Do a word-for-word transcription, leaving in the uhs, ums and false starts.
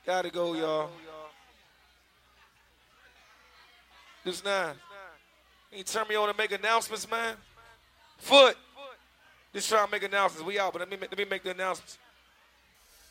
Gotta go, y'all. This nine. Can you turn me on and make announcements, man? Foot. Just trying to make announcements. We out, but let me, let me make the announcements.